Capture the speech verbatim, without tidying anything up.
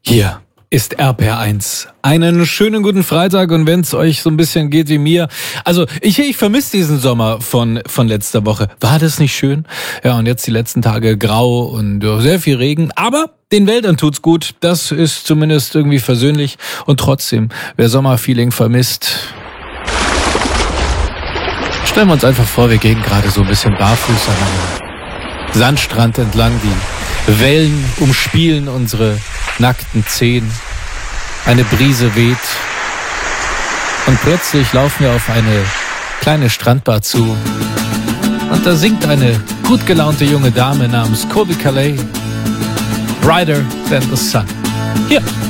Hier ist R P R eins. Einen schönen guten Freitag, und wenn es euch so ein bisschen geht wie mir. Also ich, ich vermisse diesen Sommer von, von letzter Woche. War das nicht schön? Ja, und jetzt die letzten Tage grau und ja, sehr viel Regen. Aber den Wäldern tut's gut. Das ist zumindest irgendwie versöhnlich. Und trotzdem, wer Sommerfeeling vermisst, stellen wir uns einfach vor, wir gehen gerade so ein bisschen barfuß an einem Sandstrand entlang. Die Wellen umspielen unsere nackten Zehen. Eine Brise weht. Und plötzlich laufen wir auf eine kleine Strandbar zu. Und da singt eine gut gelaunte junge Dame namens Colbie Caillat, Brighter Than the Sun. Hier